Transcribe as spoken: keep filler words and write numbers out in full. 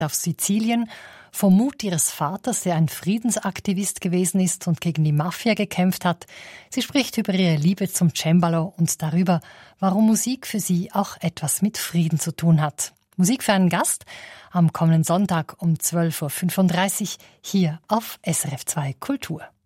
auf Sizilien, vom Mut ihres Vaters, der ein Friedensaktivist gewesen ist und gegen die Mafia gekämpft hat. Sie spricht über ihre Liebe zum Cembalo und darüber, warum Musik für sie auch etwas mit Frieden zu tun hat. Musik für einen Gast am kommenden Sonntag um zwölf Uhr fünfunddreißig hier auf S R F zwei Kultur.